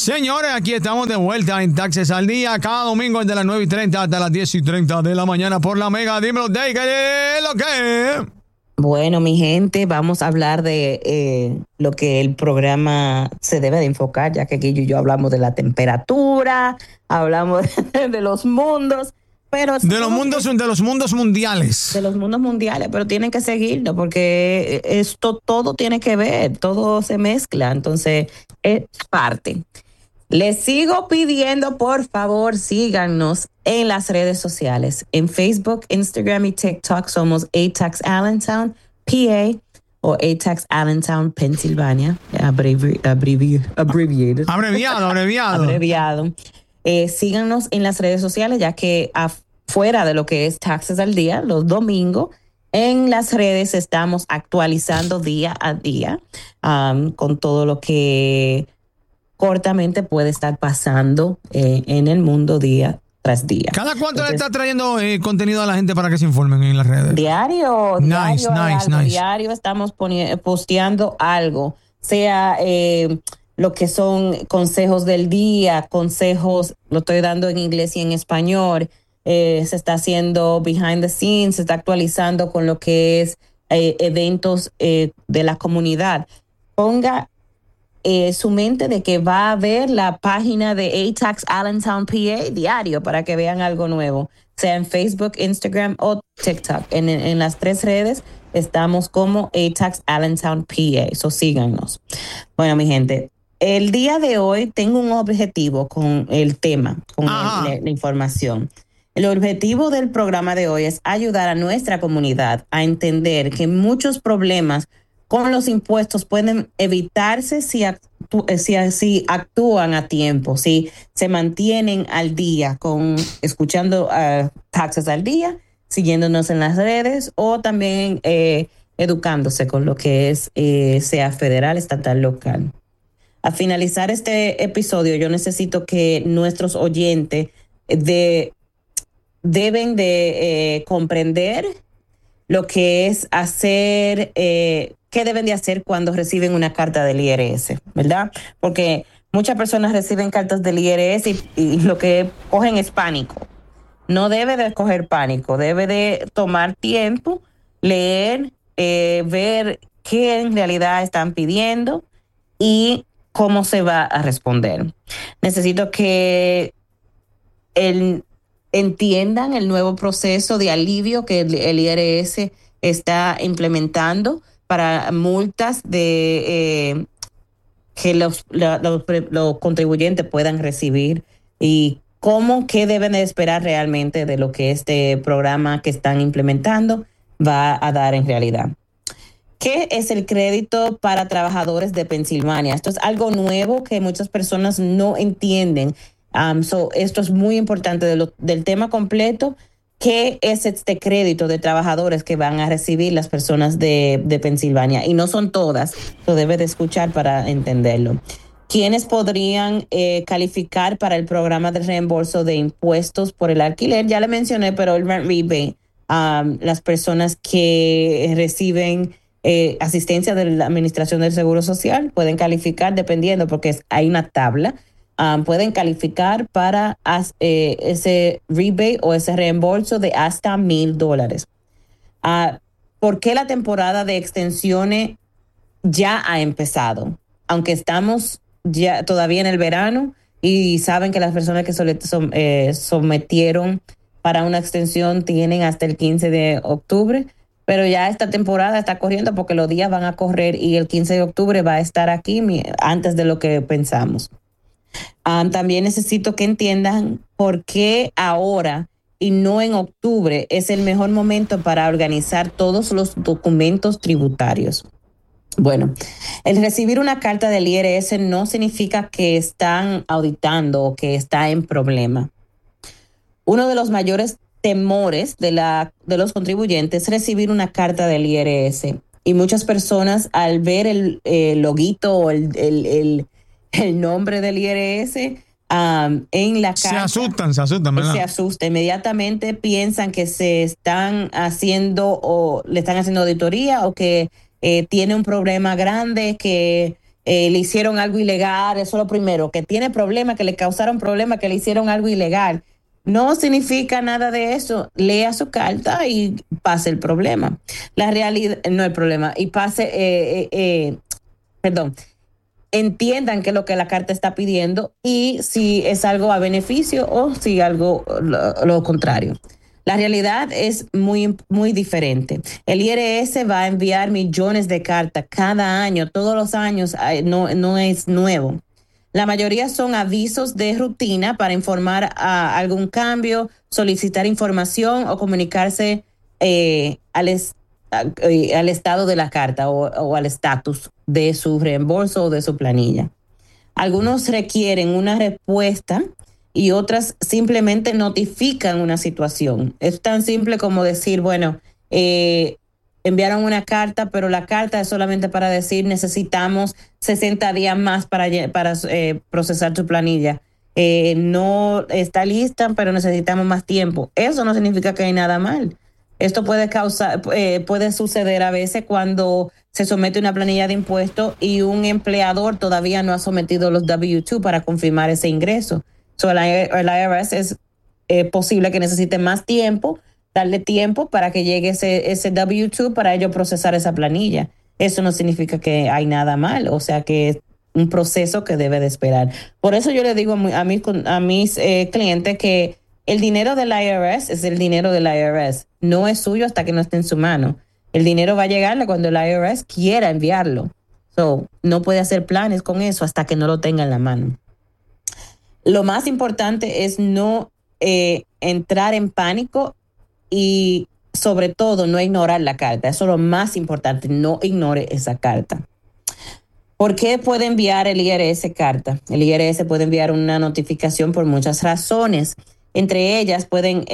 Señores, aquí estamos de vuelta en Taxes al Día, cada domingo desde las 9:30 hasta las 10:30 de la mañana por la Mega. Dímelo, Day, ¿qué es lo que? Bueno, mi gente, vamos a hablar de lo que el programa se debe de enfocar, ya que Guillo y yo hablamos de la temperatura, hablamos de los mundos, pero... De los mundos mundiales. De los mundos mundiales, pero tienen que seguirlo porque esto todo tiene que ver, todo se mezcla, entonces es parte. Les sigo pidiendo, por favor, síganos en las redes sociales. En Facebook, Instagram y TikTok somos ATAX Allentown, PA, o ATAX Allentown, Pensilvania. Abreviado. Síganos en las redes sociales, ya que afuera de lo que es Taxes al Día, los domingos, en las redes estamos actualizando día a día con todo lo que cortamente puede estar pasando en el mundo día tras día. ¿Cada cuánto le está trayendo contenido a la gente para que se informen en las redes? Diario. Diario estamos posteando algo, sea lo que son consejos del día, consejos, lo estoy dando en inglés y en español, se está haciendo behind the scenes, se está actualizando con lo que es eventos de la comunidad. Ponga su mente de que va a ver la página de ATAX Allentown PA diario para que vean algo nuevo, sea en Facebook, Instagram o TikTok. En las tres redes estamos como ATAX Allentown PA, so síganos. Bueno, mi gente, el día de hoy tengo un objetivo con el tema, con la información. El objetivo del programa de hoy es ayudar a nuestra comunidad a entender que muchos problemas con los impuestos pueden evitarse si actúan a tiempo, si se mantienen al día escuchando Taxes al Día, siguiéndonos en las redes o también educándose con lo que es sea federal, estatal, local. Al finalizar este episodio, yo necesito que nuestros oyentes deben de comprender lo que es hacer, qué deben de hacer cuando reciben una carta del IRS, ¿verdad? Porque muchas personas reciben cartas del IRS y lo que cogen es pánico. No debe de coger pánico, debe de tomar tiempo, leer, ver qué en realidad están pidiendo y cómo se va a responder. Necesito que entiendan el nuevo proceso de alivio que el IRS está implementando para multas que los contribuyentes puedan recibir y qué deben de esperar realmente de lo que este programa que están implementando va a dar en realidad. ¿Qué es el crédito para trabajadores de Pensilvania? Esto es algo nuevo que muchas personas no entienden. Esto es muy importante del tema completo. ¿Qué es este crédito de trabajadores que van a recibir las personas de Pensilvania? Y no son todas, lo debe de escuchar para entenderlo. ¿Quiénes podrían calificar para el programa de reembolso de impuestos por el alquiler? Ya le mencioné, pero el rent rebate, las personas que reciben asistencia de la Administración del Seguro Social pueden calificar dependiendo, porque hay una tabla. Pueden calificar para ese rebate o ese reembolso de hasta $1,000. ¿Por qué la temporada de extensiones ya ha empezado? Aunque estamos ya todavía en el verano y saben que las personas que sometieron para una extensión tienen hasta el 15 de octubre, pero ya esta temporada está corriendo porque los días van a correr y el 15 de octubre va a estar aquí antes de lo que pensamos. También necesito que entiendan por qué ahora y no en octubre es el mejor momento para organizar todos los documentos tributarios. Bueno, el recibir una carta del IRS no significa que están auditando o que está en problema. Uno de los mayores temores de los contribuyentes es recibir una carta del IRS. Y muchas personas, al ver el loguito o el nombre del IRS en la carta, se asustan, ¿verdad? Se asustan, inmediatamente piensan que se están haciendo o le están haciendo auditoría o que tiene un problema grande, que le hicieron algo ilegal, eso es lo primero, que tiene problemas, que le causaron problemas, que le hicieron algo ilegal. No significa nada de eso. Lea su carta y pase el problema. La realidad, no el problema, y pase, perdón, entiendan que lo que la carta está pidiendo y si es algo a beneficio o si algo lo contrario. La realidad es muy diferente. El IRS va a enviar millones de cartas cada año, todos los años, no es nuevo. La mayoría son avisos de rutina para informar a algún cambio, solicitar información o comunicarse al estado de la carta o al estatus de su reembolso o de su planilla. Algunos requieren una respuesta y otras simplemente notifican una situación. Es tan simple como decir, bueno, enviaron una carta, pero la carta es solamente para decir necesitamos 60 días más para procesar tu planilla. No está lista, pero necesitamos más tiempo. Eso no significa que hay nada mal. Esto puede suceder a veces cuando se somete una planilla de impuestos y un empleador todavía no ha sometido los W-2 para confirmar ese ingreso. El IRS es posible que necesite más tiempo, darle tiempo para que llegue ese W-2 para ellos procesar esa planilla. Eso no significa que hay nada mal, o sea que es un proceso que debe de esperar. Por eso yo le digo a mis clientes que el dinero del IRS es el dinero del IRS. No es suyo hasta que no esté en su mano. El dinero va a llegarle cuando el IRS quiera enviarlo. No puede hacer planes con eso hasta que no lo tenga en la mano. Lo más importante es no entrar en pánico y sobre todo no ignorar la carta. Eso es lo más importante, no ignore esa carta. ¿Por qué puede enviar el IRS carta? El IRS puede enviar una notificación por muchas razones. Entre ellas pueden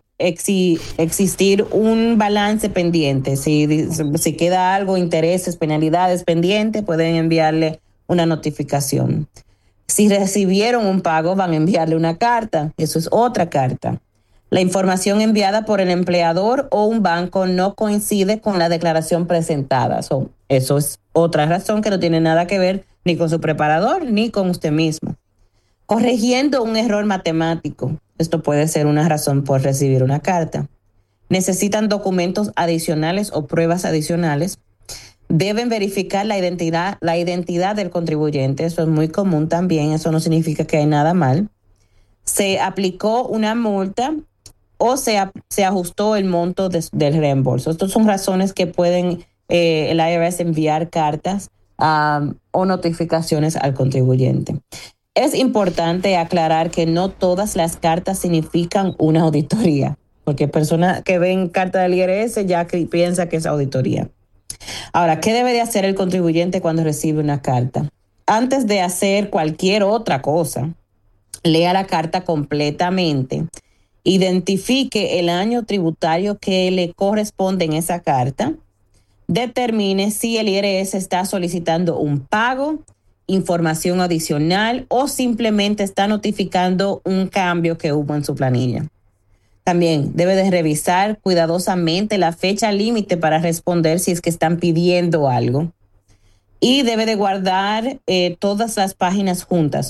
existir un balance pendiente. Si queda algo, intereses, penalidades pendientes, pueden enviarle una notificación. Si recibieron un pago, van a enviarle una carta. Eso es otra carta. La información enviada por el empleador o un banco no coincide con la declaración presentada. Eso es otra razón que no tiene nada que ver ni con su preparador ni con usted mismo. Corrigiendo un error matemático. Esto puede ser una razón por recibir una carta. Necesitan documentos adicionales o pruebas adicionales. Deben verificar la identidad del contribuyente. Eso es muy común también. Eso no significa que hay nada mal. Se aplicó una multa o se ajustó el monto del reembolso. Estas son razones que pueden el IRS enviar cartas o notificaciones al contribuyente. Es importante aclarar que no todas las cartas significan una auditoría, porque personas que ven carta del IRS ya piensan que es auditoría. Ahora, ¿qué debe de hacer el contribuyente cuando recibe una carta? Antes de hacer cualquier otra cosa, lea la carta completamente, identifique el año tributario que le corresponde en esa carta, determine si el IRS está solicitando un pago, información adicional o simplemente está notificando un cambio que hubo en su planilla. También debe de revisar cuidadosamente la fecha límite para responder si es que están pidiendo algo. Y debe de guardar todas las páginas juntas.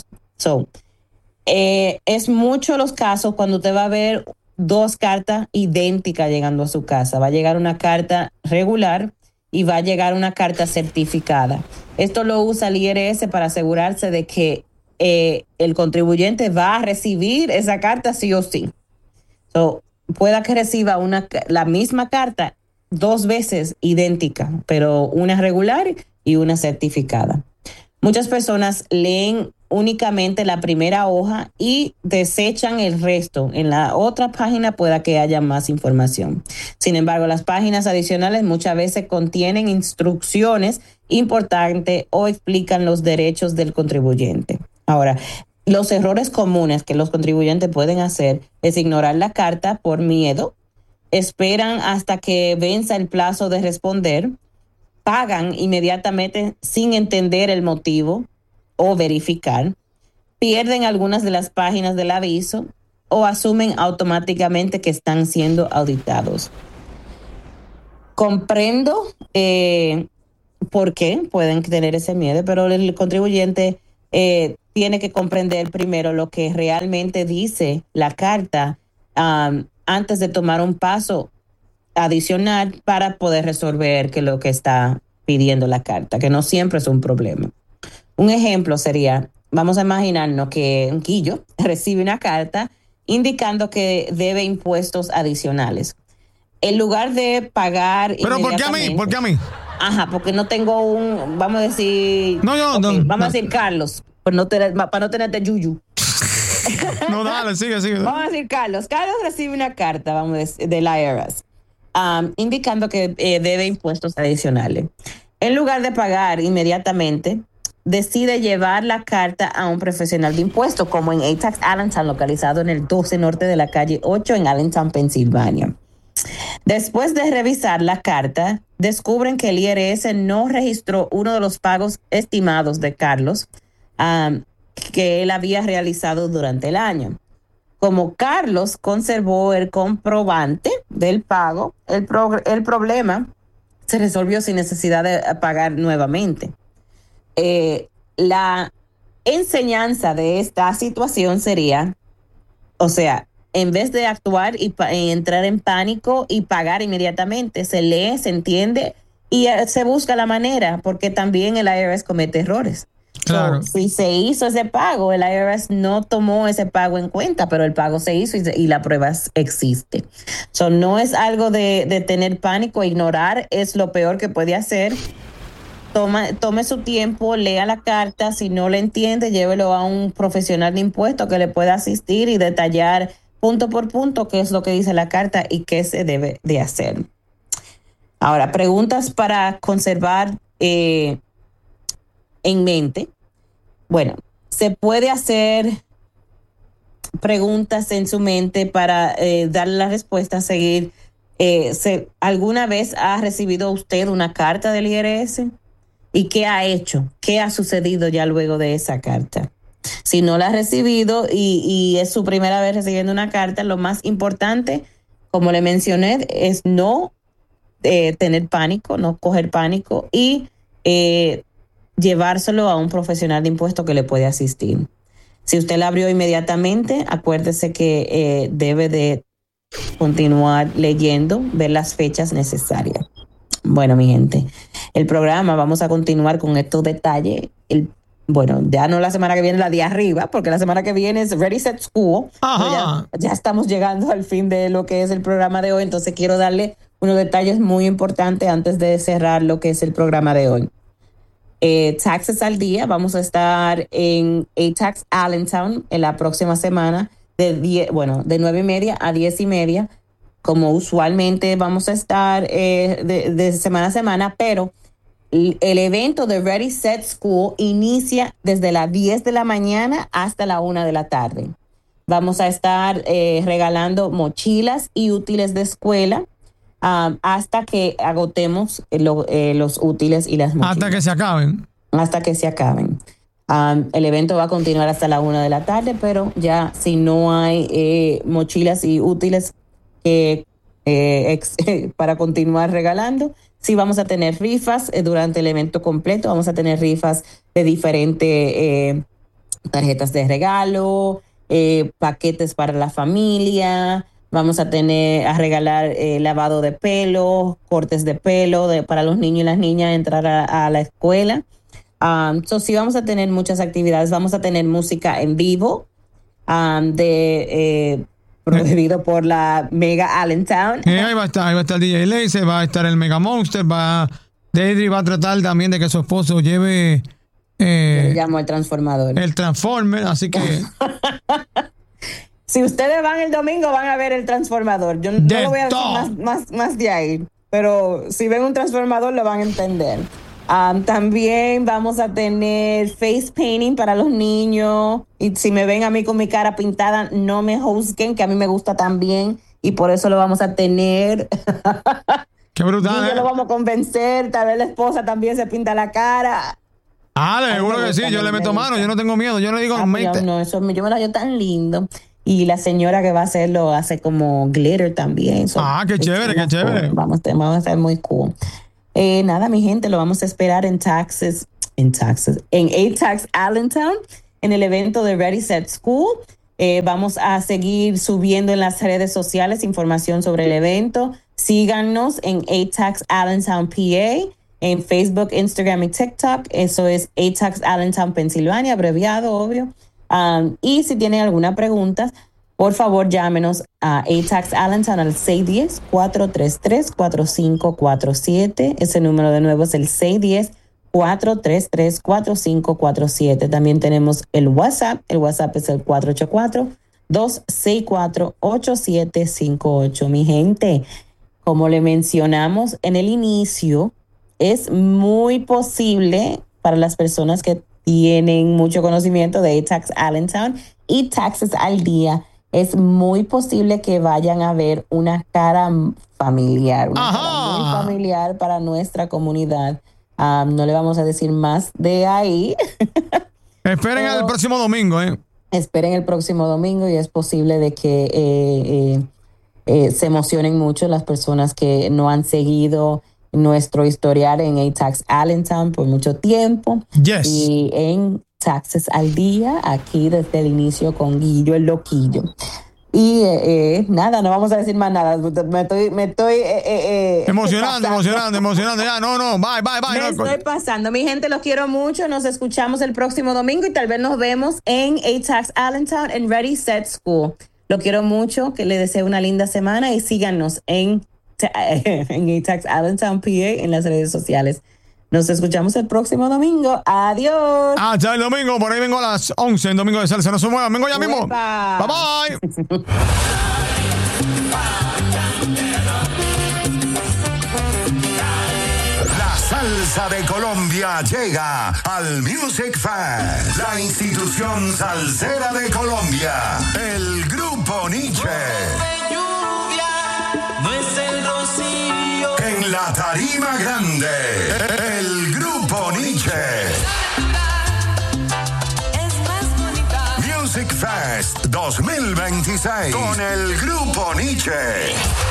Es mucho los casos cuando usted va a ver dos cartas idénticas llegando a su casa. Va a llegar una carta regular y va a llegar una carta certificada. Esto lo usa el IRS para asegurarse de que el contribuyente va a recibir esa carta sí o sí. Pueda que reciba la misma carta dos veces idéntica, pero una regular y una certificada. Muchas personas leen únicamente la primera hoja y desechan el resto. En la otra página pueda que haya más información. Sin embargo, las páginas adicionales muchas veces contienen instrucciones importantes o explican los derechos del contribuyente. Ahora, los errores comunes que los contribuyentes pueden hacer es ignorar la carta por miedo, esperan hasta que venza el plazo de responder, pagan inmediatamente sin entender el motivo o verificar, pierden algunas de las páginas del aviso o asumen automáticamente que están siendo auditados. Comprendo ¿Por qué? Pueden tener ese miedo, pero el contribuyente tiene que comprender primero lo que realmente dice la carta antes de tomar un paso adicional para poder resolver que lo que está pidiendo la carta, que no siempre es un problema. Un ejemplo sería, vamos a imaginarnos que un Guillo recibe una carta indicando que debe impuestos adicionales. En lugar de pagar ¿Pero por qué a mí? ¿Por qué a mí? Ajá, porque no tengo vamos a decir... No, yo okay, no. Vamos a decir Carlos, para no tenerte yuyu. No, dale, sigue. Vamos a decir Carlos. Carlos recibe una carta, vamos a decir, del IRS, indicando que debe impuestos adicionales. En lugar de pagar inmediatamente, decide llevar la carta a un profesional de impuestos, como en A-Tax Allentown, localizado en el 12 norte de la calle 8 en Allentown, Pensilvania. Después de revisar la carta, descubren que el IRS no registró uno de los pagos estimados de Carlos que él había realizado durante el año. Como Carlos conservó el comprobante del pago, el problema se resolvió sin necesidad de pagar nuevamente. La enseñanza de esta situación sería, o sea, en vez de actuar y entrar en pánico y pagar inmediatamente, se lee, se entiende y se busca la manera, porque también el IRS comete errores. Claro. Si se hizo ese pago, el IRS no tomó ese pago en cuenta, pero el pago se hizo y la prueba existe. No es algo de tener pánico, ignorar es lo peor que puede hacer. Tome su tiempo, lea la carta, si no le entiende, llévelo a un profesional de impuestos que le pueda asistir y detallar punto por punto qué es lo que dice la carta y qué se debe de hacer. Ahora, preguntas para conservar en mente. Bueno, se puede hacer preguntas en su mente para darle la respuesta a seguir. ¿Alguna vez ha recibido usted una carta del IRS? ¿Y qué ha hecho? ¿Qué ha sucedido ya luego de esa carta? Si no la ha recibido y es su primera vez recibiendo una carta, lo más importante, como le mencioné, es no tener pánico, no coger pánico y llevárselo a un profesional de impuestos que le puede asistir. Si usted la abrió inmediatamente, acuérdese que debe de continuar leyendo, ver las fechas necesarias. Bueno, mi gente, el programa, vamos a continuar con estos detalles. Bueno, ya no la semana que viene, la de arriba, porque la semana que viene es Ready, Set, School. Ya estamos llegando al fin de lo que es el programa de hoy, entonces quiero darle unos detalles muy importantes antes de cerrar lo que es el programa de hoy. Taxes al día, vamos a estar en A-Tax Allentown en la próxima semana de 9:30 a 10:30. Como usualmente vamos a estar de semana a semana, pero el evento de Ready, Set, School inicia desde las 10 de la mañana hasta la 1 de la tarde. Vamos a estar regalando mochilas y útiles de escuela hasta que agotemos los útiles y las mochilas. Hasta que se acaben. Hasta que se acaben. El evento va a continuar hasta la 1 de la tarde, pero ya si no hay mochilas y útiles para continuar regalando, sí vamos a tener rifas durante el evento completo. Vamos a tener rifas de diferentes tarjetas de regalo, paquetes para la familia. Vamos a regalar lavado de pelo, cortes de pelo para los niños y las niñas entrar a la escuela. Sí vamos a tener muchas actividades. Vamos a tener música en vivo prohibido por la Mega Allentown. Ahí va a estar DJ Lace, va a estar el Mega Monster, Deidre va a tratar también de que su esposo lleve Yo le llamo el transformador. El Transformer, así que si ustedes van el domingo van a ver el transformador. Yo no lo voy a decir más de ahí, pero si ven un transformador lo van a entender. También vamos a tener face painting para los niños. Y si me ven a mí con mi cara pintada, no me juzguen, que a mí me gusta también. Y por eso lo vamos a tener. Qué brutal. Y lo vamos a convencer. Tal vez la esposa también se pinta la cara. Seguro que sí. Yo le meto mano. Yo no tengo miedo. Yo le digo, yo me lo hallo tan lindo. Y la señora que va a hacerlo hace como glitter también. Qué chévere, qué chévere. Vamos a ser muy cool. Nada, mi gente, lo vamos a esperar en ATAX Allentown, en el evento de Ready Set School. Vamos a seguir subiendo en las redes sociales información sobre el evento. Síganos en ATAX Allentown PA, en Facebook, Instagram y TikTok. Eso es ATAX Allentown, Pensilvania, abreviado, obvio. Y si tienen alguna pregunta, por favor, llámenos a ATAX Allentown al 610-433-4547. Ese número de nuevo es el 610-433-4547. También tenemos el WhatsApp. El WhatsApp es el 484-264-8758. Mi gente, como le mencionamos en el inicio, es muy posible para las personas que tienen mucho conocimiento de ATAX Allentown y Taxes al Día, es muy posible que vayan a ver una cara familiar, una cara muy familiar para nuestra comunidad. No le vamos a decir más de ahí. Esperen el próximo domingo, Esperen el próximo domingo y es posible de que se emocionen mucho las personas que no han seguido nuestro historial en ATAX Allentown por mucho tiempo. Yes. Y en Taxes al Día, aquí desde el inicio con Guillo el Loquillo. Y nada, no vamos a decir más nada. Me estoy emocionando. Ya, no, bye. Me estoy pasando. Mi gente, los quiero mucho. Nos escuchamos el próximo domingo y tal vez nos vemos en ATAX Allentown en Ready Set School. Lo quiero mucho, que le deseo una linda semana y síganos en ATAX Allentown PA en las redes sociales. Nos escuchamos el próximo domingo. Adiós. Hasta el domingo. Por ahí vengo a las 11 en Domingo de Salsa. No se muevan. Vengo ya mismo. Bye. La salsa de Colombia llega al Music Fest. La institución salsera de Colombia. El Grupo Nietzsche. En la tarima grande, el Grupo Nietzsche. Music Fest 2026 con el Grupo Nietzsche.